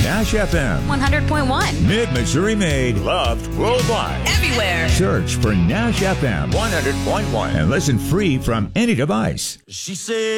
Nash FM. 100.1. Mid-Missouri made. Loved worldwide. Everywhere. Search for Nash FM 100.1. and listen free from any device. She said.